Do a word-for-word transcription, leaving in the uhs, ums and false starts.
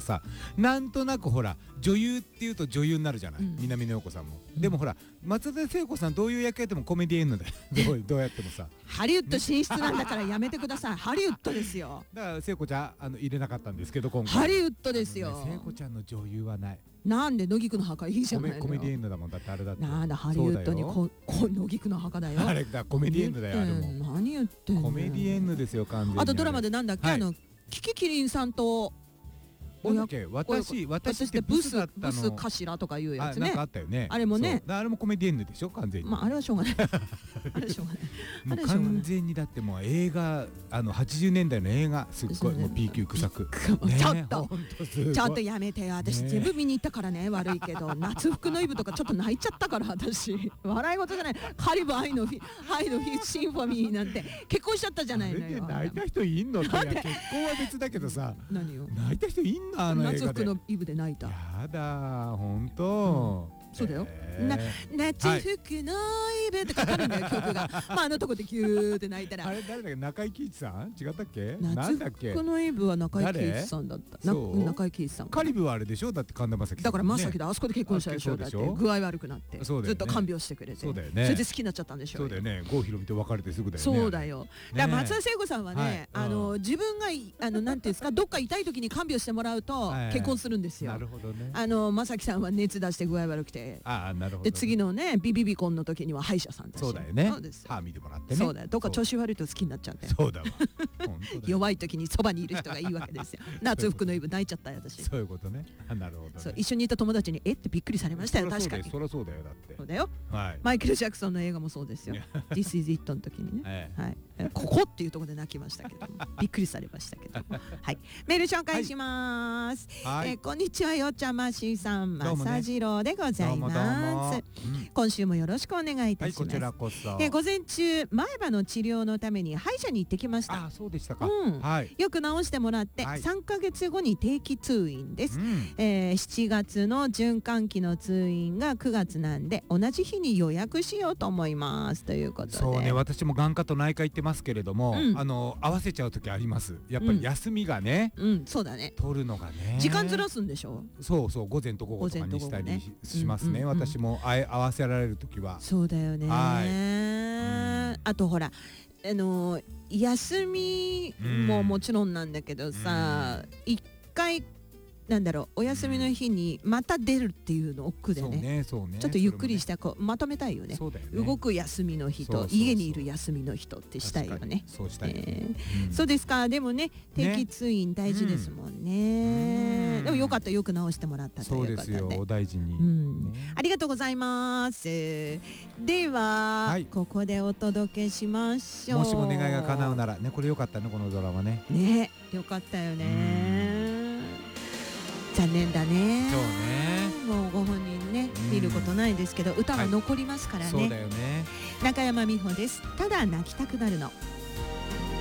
さ、なんとなくほら女優っていうと女優になるじゃない、うん、南野陽子さんも、うん、でもほら松田聖子さんどういう役やってもコメディエンヌでどう、どうやってもさハリウッド進出なんだからやめてくださいハリウッドですよ。 だから聖子ちゃんあの入れなかったんですけど今回ハリウッドですよ、 ね、聖子ちゃんの女優はない。 なんで乃木くの墓いいじゃないのよ。 コメ、コメディエンヌだもんだってあれだって。 なんだハリウッドにここ乃木くの墓だよ。 あれだコメディエンヌだよあれも。 何言ってんの。 コメディエンヌですよ完全に。 あとドラマでなんだっけ、はい、あのキキキリンさんとなんだっけ私私ってブスだったの。 ブス頭とかいうやつね。 なんかあったよね。 あれもね。 あれもコメディエンヌでしょ完全に。 まああれはしょうがない。あれはしょうがない。 もう完全にだってもう映画あのはちじゅうねんだいの映画すっごいもう ピー 級臭く。 ちょっとちょっとやめてよ。私全部見に行ったからね悪いけど夏服のイブとかちょっと泣いちゃったから私笑い事じゃない。カリブ愛のフィ愛のフィシンフォニーなんて結婚しちゃったじゃないのよ。 泣いた人いんのって。結婚は別だけどさ。 何よ。 泣いた人いんのあの映画で。 夏服のイブで泣いた。 やだ本当。 そうだよ。な夏服のイブってかかるんだよ曲が。まああのとこでキューって泣いたら。 あれ誰だっけ中井貴一さん違ったっけ？ 夏服のイブは中井貴一さんだった。中井貴一さん。 カリブはあれでしょだって神田正輝。 だから正輝だあそこで結婚したでしょだって具合悪くなってずっと看病してくれて。 そうだよね。 それで好きになっちゃったんでしょ。 そうだよね。郷ひろみと別れてすぐだよね。 そうだよ。だから松田聖子さんはねあの自分があのなんていうんですかどっか痛い時に看病してもらうと結婚するんですよ。 なるほどね。 あの正輝さんは熱出して具合悪くて。 ああなるほど。 で次のねビビビコンの時には歯医者さんだし。 そうだよね。 そうです。 歯見てもらってね。 そうだよ。どっか調子悪いと好きになっちゃうんだよ。 そうだわ。 弱い時にそばにいる人がいいわけですよ。夏服のイブ泣いちゃったよ私。 そういうことね。なるほど。 そう一緒にいた友達にえってびっくりされましたよ確かに。 そりゃそうだよだって。 そうだよ。 はい。 マイケル・ジャクソンの映画もそうですよ。This is it の時にね。はい。ここっていうところで泣きましたけどびっくりされましたけど。はい。メール紹介します。えこんにちはよちゃましさんまさじろうでございます。今週もよろしくお願いいたします。 はい、こちらこそ。 え午前中前歯の治療のために歯医者に行ってきました。 あ、そうでしたか。 うん、はい。よく治してもらってさんかげつごに定期通院です。うん、えー、しちがつの循環器の通院がくがつなんで同じ日に予約しようと思いますということで。 そうね、私も眼科と内科行ってますけれども、うん、あの合わせちゃう時あります。やっぱり休みがね、 うん、うん、そうだね。 取るのがね。 時間ずらすんでしょ。 そうそう、午前と午後とかにしたりしますね。私もあ合わせられる時は。 そうだよね。はい。あとほらあの休みももちろんなんだけどさ、一回なんだろうお休みの日にまた出るっていうの億劫でね。ちょっとゆっくりしてこうまとめたいよね。動く休みの日と家にいる休みの人ってしたいよね。 そうしたい。 そうですか。でもね定期通院大事ですもんね。でもよかったよく直してもらったということで。 そうですよお大事に。 ありがとうございます。ではここでお届けしましょう。 もしも願いが叶うならねこれよかったねこのドラマね。 ねよかったよね。残念だね。 そうね。 もうご本人ね見ることないですけど歌は残りますからね。 そうだよね。 中山美穂です。ただ泣きたくなるの。